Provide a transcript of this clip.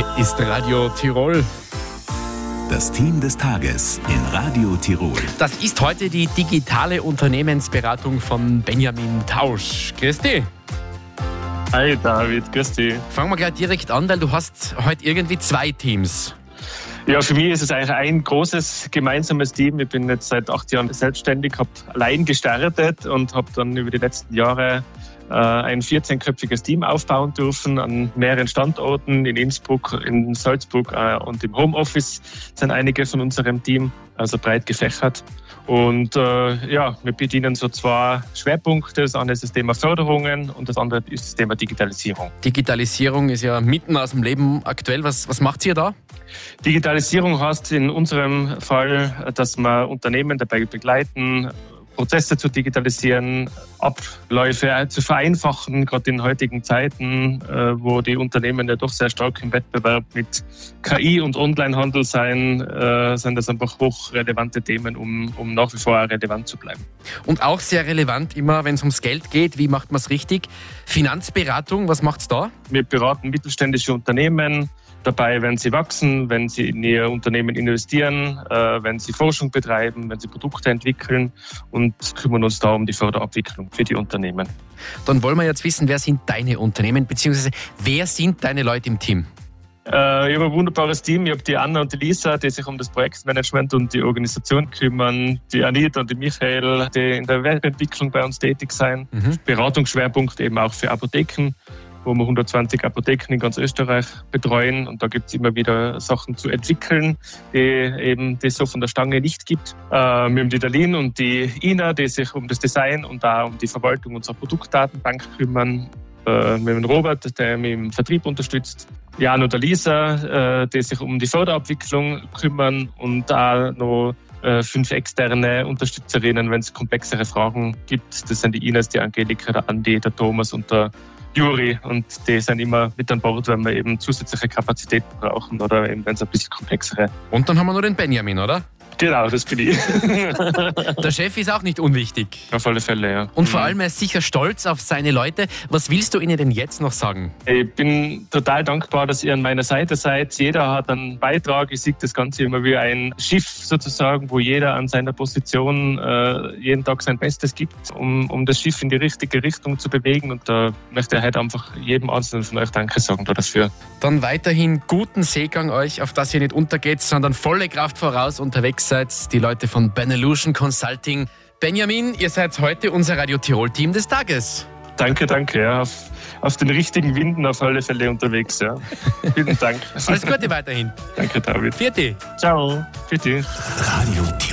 Hier ist Radio Tirol. Das Team des Tages in Radio Tirol. Das ist heute die digitale Unternehmensberatung von Benjamin Tausch. Grüß dich. Hi David, grüß dich. Fangen wir gleich direkt an, weil du hast heute irgendwie 2 Teams. Ja, für mich ist es eigentlich ein großes gemeinsames Team. Ich bin jetzt seit 8 Jahren selbstständig, habe allein gestartet und habe dann über die letzten Jahre ein 14-köpfiges Team aufbauen dürfen an mehreren Standorten, in Innsbruck, in Salzburg und im Homeoffice sind einige von unserem Team, also breit gefächert. Und wir bedienen so 2 Schwerpunkte. Das eine ist das Thema Förderungen und das andere ist das Thema Digitalisierung. Digitalisierung ist ja mitten aus dem Leben aktuell. Was macht ihr da? Digitalisierung heißt in unserem Fall, dass wir Unternehmen dabei begleiten, Prozesse zu digitalisieren, Abläufe zu vereinfachen, gerade in heutigen Zeiten, wo die Unternehmen ja doch sehr stark im Wettbewerb mit KI und Onlinehandel sind das einfach hochrelevante Themen, um nach wie vor relevant zu bleiben. Und auch sehr relevant immer, wenn es ums Geld geht. Wie macht man es richtig? Finanzberatung, was macht's da? Wir beraten mittelständische Unternehmen dabei, wenn sie wachsen, wenn sie in ihr Unternehmen investieren, wenn sie Forschung betreiben, wenn sie Produkte entwickeln und kümmern uns da um die Förderabwicklung für die Unternehmen. Dann wollen wir jetzt wissen, wer sind deine Unternehmen, beziehungsweise wer sind deine Leute im Team? Ich habe ein wunderbares Team. Ich habe die Anna und die Lisa, die sich um das Projektmanagement und die Organisation kümmern. Die Anita und die Michael, die in der Werbentwicklung bei uns tätig sind. Beratungsschwerpunkt eben auch für Apotheken, wo wir 120 Apotheken in ganz Österreich betreuen. Und da gibt es immer wieder Sachen zu entwickeln, die es so von der Stange nicht gibt. Wir haben die Darlene und die Ina, die sich um das Design und auch um die Verwaltung unserer Produktdatenbank kümmern. Wir haben den Robert, der mich im Vertrieb unterstützt. Jan und der Lisa, die sich um die Förderabwicklung kümmern. Und auch noch 5 externe Unterstützerinnen, wenn es komplexere Fragen gibt. Das sind die Ines, die Angelika, der Andi, der Thomas und der Juri, und die sind immer mit an Bord, wenn wir eben zusätzliche Kapazitäten brauchen oder eben wenn es ein bisschen komplexere. Und dann haben wir noch den Benjamin, oder? Genau, das bin ich. Der Chef ist auch nicht unwichtig. Auf alle Fälle, ja. Und vor allem, er ist sicher stolz auf seine Leute. Was willst du ihnen denn jetzt noch sagen? Ich bin total dankbar, dass ihr an meiner Seite seid. Jeder hat einen Beitrag. Ich sehe das Ganze immer wie ein Schiff sozusagen, wo jeder an seiner Position jeden Tag sein Bestes gibt, um das Schiff in die richtige Richtung zu bewegen. Und da möchte ich heute einfach jedem Einzelnen von euch Danke sagen dafür. Dann weiterhin guten Seegang euch, auf dass ihr nicht untergeht, sondern volle Kraft voraus unterwegs seid. Die Leute von Benelution Consulting. Benjamin, ihr seid heute unser Radio Tirol-Team des Tages. Danke. Ja. Auf den richtigen Winden auf alle Fälle unterwegs. Ja. Vielen Dank. Alles Gute weiterhin. Danke, David. Vierte. Ciao. Bitte. Radio